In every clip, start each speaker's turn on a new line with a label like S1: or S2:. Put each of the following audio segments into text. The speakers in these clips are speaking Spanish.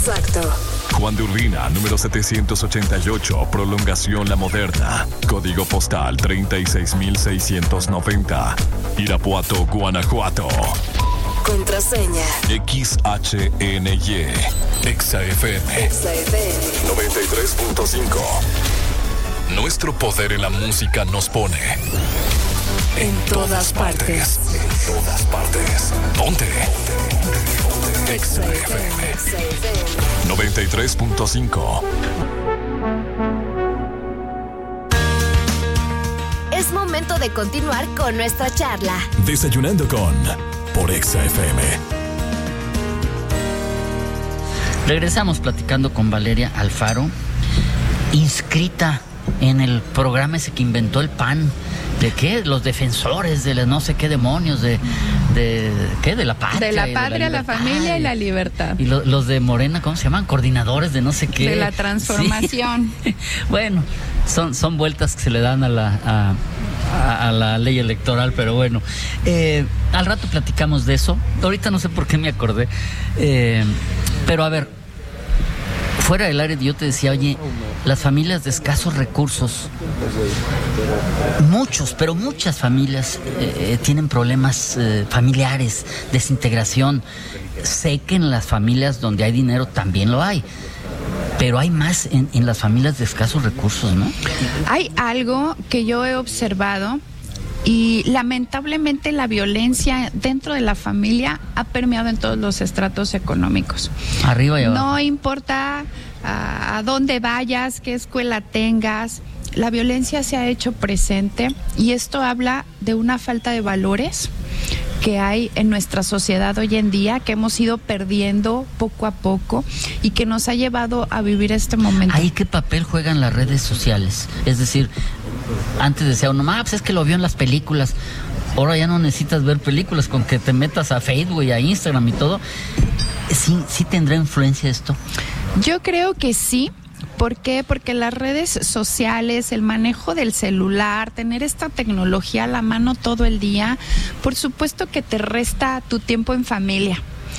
S1: Exacto.
S2: Juan de Urbina, número 788, Prolongación La Moderna. Código postal 36690. Irapuato, Guanajuato.
S1: Contraseña.
S2: XHNY. XFM.
S1: XFM.
S2: 93.5. Nuestro poder en la música nos pone en todas partes. En todas partes. Ponte. XFM 93.5.
S1: Es momento de continuar con nuestra charla.
S2: Desayunando con por XFM.
S3: Regresamos platicando con Valeria Alfaro, inscrita en el programa ese que inventó el PAN. ¿De qué? Los defensores de la no sé qué demonios, ¿qué? De la patria.
S4: De la patria, la familia y la libertad.
S3: Y los de Morena, ¿cómo se llaman? Coordinadores de no sé qué.
S4: De la transformación.
S3: Sí. Bueno, son vueltas que se le dan a la ley electoral, pero bueno. Al rato platicamos de eso. Ahorita no sé por qué me acordé. Pero a ver, fuera del área yo te decía, oye, las familias de escasos recursos, muchas familias tienen problemas familiares, desintegración. Sé que en las familias donde hay dinero también lo hay, pero hay más en las familias de escasos recursos, ¿no?
S4: Hay algo que yo he observado y lamentablemente la violencia dentro de la familia ha permeado en todos los estratos económicos.
S3: Arriba y abajo.
S4: No importa a dónde vayas, qué escuela tengas, la violencia se ha hecho presente y esto habla de una falta de valores que hay en nuestra sociedad hoy en día, que hemos ido perdiendo poco a poco y que nos ha llevado a vivir este momento.
S3: ¿Ahí qué papel juegan las redes sociales? Es decir, antes decía uno, pues es que lo vio en las películas. Ahora ya no necesitas ver películas, con que te metas a Facebook y a Instagram y todo. ¿Sí tendrá influencia esto?
S4: Yo creo que sí. ¿Por qué? Porque las redes sociales, el manejo del celular, tener esta tecnología a la mano todo el día, por supuesto que te resta tu tiempo en familia.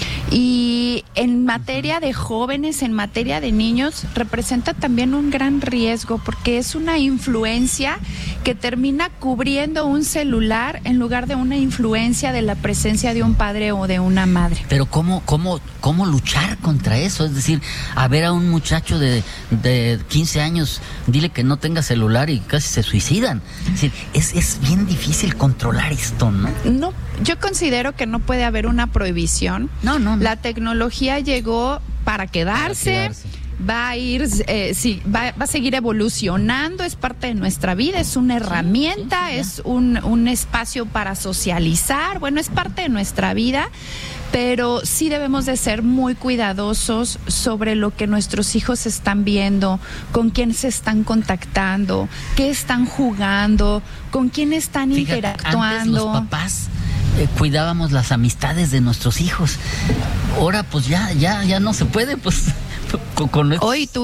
S4: Y en materia de jóvenes, en materia de niños, representa también un gran riesgo porque es una influencia que termina cubriendo un celular en lugar de una influencia de la presencia de un padre o de una madre.
S3: Pero ¿cómo luchar contra eso? Es decir, a ver a un muchacho de 15 años, dile que no tenga celular y casi se suicidan. Es decir, es bien difícil controlar esto, ¿no?
S4: No, yo considero que no puede haber una prohibición.
S3: No.
S4: La tecnología llegó para quedarse. Va a ir, va a seguir evolucionando, es parte de nuestra vida, es una herramienta, es un espacio para socializar, bueno, es parte de nuestra vida, pero sí debemos de ser muy cuidadosos sobre lo que nuestros hijos están viendo, con quién se están contactando, qué están jugando, con quién están interactuando.
S3: Antes los papás cuidábamos las amistades de nuestros hijos. Ahora pues ya no se puede, pues con
S4: hoy tú